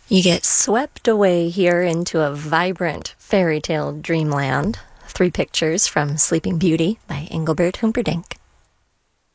You get swept away here into a vibrant fairy tale dreamland. 3 pictures from Sleeping Beauty by Engelbert Humperdinck.